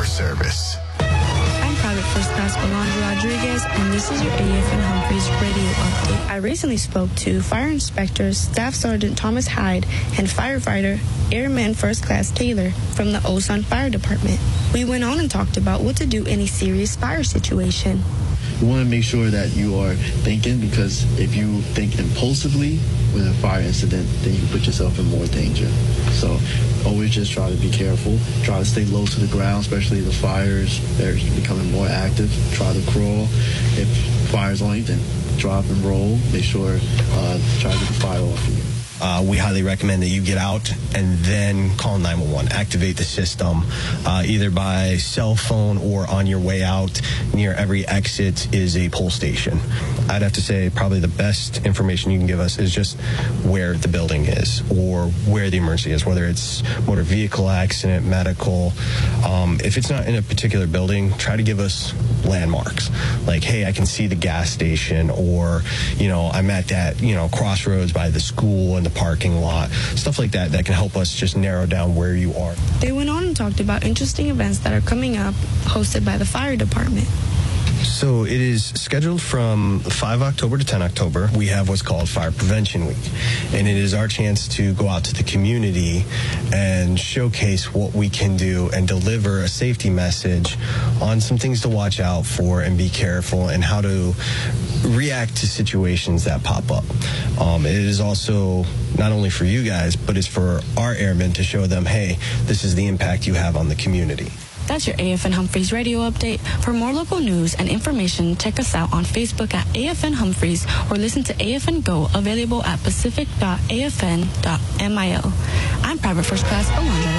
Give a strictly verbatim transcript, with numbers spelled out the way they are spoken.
service. I'm Private First Class Alondra Rodriguez, and this is your A F N Humphreys radio update. I recently spoke to Fire Inspector Staff Sergeant Thomas Hyde and firefighter Airman First Class Taylor from the Osan Fire Department. We went on and talked about what to do in a serious fire situation. You want to make sure that you are thinking, because if you think impulsively with a fire incident, then you put yourself in more danger. So always just try to be careful. Try to stay low to the ground, especially the fires. They're becoming more active. Try to crawl. If fire's on you, then drop and roll. Make sure, uh, try to get the fire off of you. Uh, we highly recommend that you get out and then call nine one one. Activate the system uh, either by cell phone or on your way out. Near every exit is a pole station. I'd have to say probably the best information you can give us is just where the building is or where the emergency is, whether it's motor vehicle accident, medical. Um, if it's not in a particular building, try to give us landmarks. Like, hey, I can see the gas station, or, you know, I'm at that, you know, crossroads by the school and the parking lot, stuff like that that can help us just narrow down where you are. They went on and talked about interesting events that are coming up, hosted by the fire department. So it is scheduled from five October to ten October. We have what's called Fire Prevention Week, and it is our chance to go out to the community and showcase what we can do and deliver a safety message on some things to watch out for and be careful, and how to react to situations that pop up. Um, it is also not only for you guys, but it's for our airmen to show them, hey, this is the impact you have on the community. That's your A F N Humphreys radio update. For more local news and information, check us out on Facebook at A F N Humphreys or listen to A F N Go, available at pacific dot A F N dot mil. I'm Private First Class Alondra